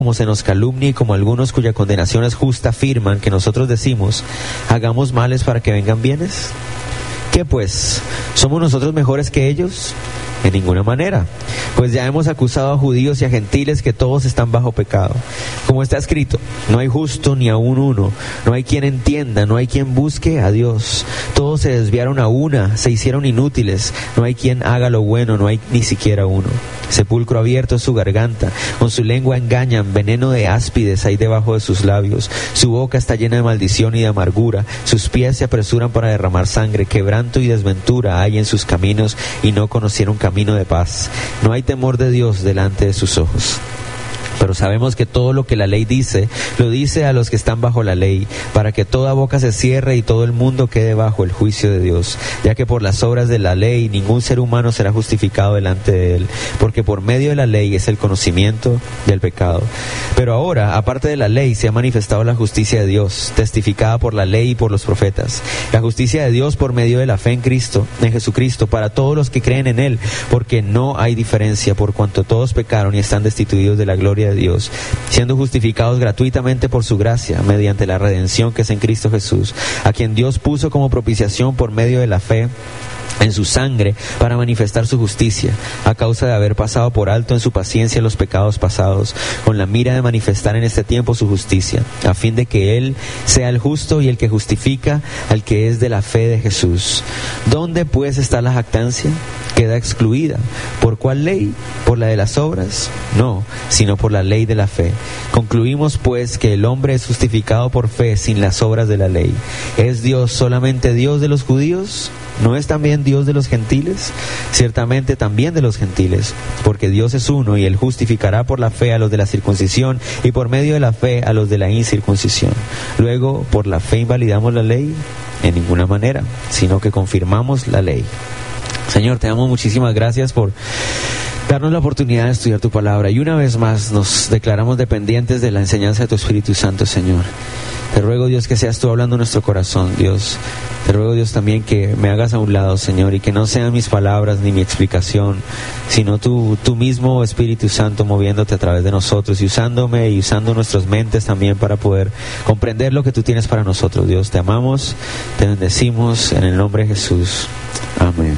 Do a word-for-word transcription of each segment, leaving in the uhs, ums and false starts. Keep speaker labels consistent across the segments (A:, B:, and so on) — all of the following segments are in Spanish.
A: como se nos calumnia y como algunos cuya condenación es justa afirman que nosotros decimos, hagamos males para que vengan bienes. ¿Qué pues? ¿Somos nosotros mejores que ellos? En ninguna manera, pues ya hemos acusado a judíos y a gentiles que todos están bajo pecado. Como está escrito, no hay justo ni aun uno, no hay quien entienda, no hay quien busque a Dios. Todos se desviaron a una, se hicieron inútiles, no hay quien haga lo bueno, no hay ni siquiera uno. Sepulcro abierto es su garganta, con su lengua engañan, veneno de áspides hay debajo de sus labios. Su boca está llena de maldición y de amargura, sus pies se apresuran para derramar sangre, quebranto y desventura hay en sus caminos y no conocieron camino de paz. No hay temor de Dios delante de sus ojos. Pero sabemos que todo lo que la ley dice, lo dice a los que están bajo la ley, para que toda boca se cierre y todo el mundo quede bajo el juicio de Dios, ya que por las obras de la ley ningún ser humano será justificado delante de él, porque por medio de la ley es el conocimiento del pecado. Pero ahora, aparte de la ley, se ha manifestado la justicia de Dios, testificada por la ley y por los profetas. La justicia de Dios por medio de la fe en Cristo, en Jesucristo, para todos los que creen en Él, porque no hay diferencia, por cuanto todos pecaron y están destituidos de la gloria de Dios, siendo justificados gratuitamente por su gracia, mediante la redención que es en Cristo Jesús, a quien Dios puso como propiciación por medio de la fe en su sangre, para manifestar su justicia, a causa de haber pasado por alto en su paciencia los pecados pasados, con la mira de manifestar en este tiempo su justicia, a fin de que Él sea el justo y el que justifica al que es de la fe de Jesús. ¿Dónde pues está la jactancia? Queda excluida. ¿Por cuál ley? ¿Por la de las obras? No, sino por la ley de la fe. Concluimos pues que el hombre es justificado por fe sin las obras de la ley. ¿Es Dios solamente Dios de los judíos? ¿No es también Dios de los gentiles? Ciertamente también de los gentiles, porque Dios es uno y Él justificará por la fe a los de la circuncisión y por medio de la fe a los de la incircuncisión. Luego, ¿por la fe invalidamos la ley? En ninguna manera, sino que confirmamos la ley. Señor, te damos muchísimas gracias por darnos la oportunidad de estudiar tu palabra, y una vez más nos declaramos dependientes de la enseñanza de tu Espíritu Santo, Señor. Te ruego, Dios, que seas tú hablando en nuestro corazón, Dios. Te ruego, Dios, también que me hagas a un lado, Señor, y que no sean mis palabras ni mi explicación, sino tú, tú mismo, Espíritu Santo, moviéndote a través de nosotros y usándome y usando nuestras mentes también para poder comprender lo que tú tienes para nosotros, Dios. Te amamos, te bendecimos en el nombre de Jesús. Amén.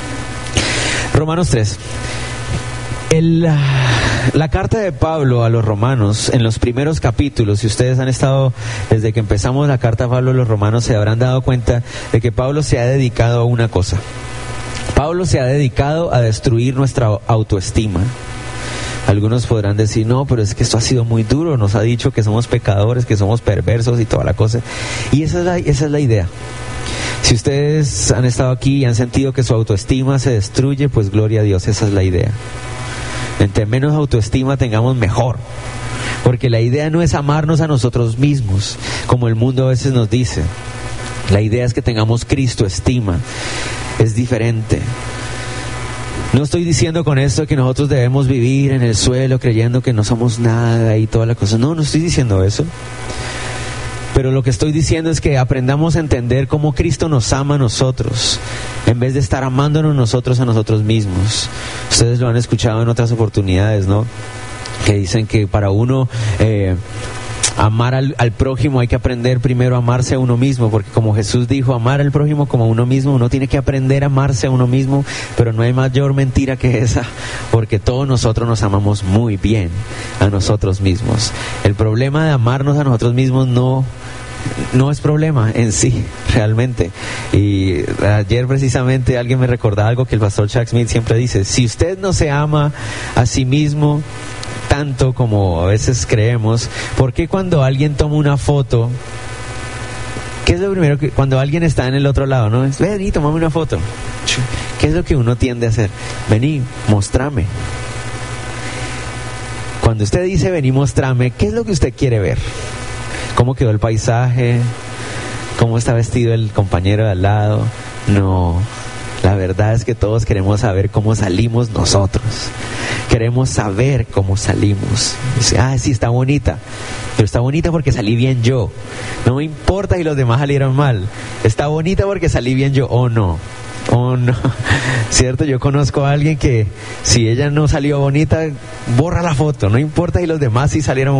A: Romanos tres. El, la carta de Pablo a los romanos, en los primeros capítulos, si ustedes han estado desde que empezamos la carta a Pablo a los romanos, se habrán dado cuenta de que Pablo se ha dedicado a una cosa. Pablo se ha dedicado a destruir nuestra autoestima. Algunos podrán decir, no, pero es que esto ha sido muy duro, nos ha dicho que somos pecadores, que somos perversos y toda la cosa. Y esa es la, esa es la idea. Si ustedes han estado aquí y han sentido que su autoestima se destruye, pues gloria a Dios, esa es la idea. Entre menos autoestima tengamos, mejor. Porque la idea no es amarnos a nosotros mismos, como el mundo a veces nos dice. La idea es que tengamos Cristo estima. Es diferente. No estoy diciendo con esto que nosotros debemos vivir en el suelo creyendo que no somos nada y toda la cosa. No, no estoy diciendo eso. Pero lo que estoy diciendo es que aprendamos a entender cómo Cristo nos ama a nosotros, en vez de estar amándonos nosotros a nosotros mismos. Ustedes lo han escuchado en otras oportunidades, ¿no? Que dicen que para uno eh, amar al, al prójimo hay que aprender primero a amarse a uno mismo, porque como Jesús dijo, amar al prójimo como a uno mismo, uno tiene que aprender a amarse a uno mismo, pero no hay mayor mentira que esa, porque todos nosotros nos amamos muy bien a nosotros mismos. El problema de amarnos a nosotros mismos no... no es problema en sí, realmente. Y ayer precisamente alguien me recordaba algo que el pastor Chuck Smith siempre dice: si usted no se ama a sí mismo tanto como a veces creemos, ¿por qué cuando alguien toma una foto, qué es lo primero que, cuando alguien está en el otro lado, no es, vení, tomame una foto? ¿Qué es lo que uno tiende a hacer? Vení, mostrame. Cuando usted dice vení, mostrame, ¿qué es lo que usted quiere ver? ¿Cómo quedó el paisaje? ¿Cómo está vestido el compañero de al lado? No, la verdad es que todos queremos saber cómo salimos nosotros. Queremos saber cómo salimos. Dice, ah, sí, está bonita, pero está bonita porque salí bien yo. No me importa si los demás salieron mal. Está bonita porque salí bien yo o no. Oh, no, cierto, yo conozco a alguien que si ella no salió bonita, borra la foto, no importa si los demás sí salieron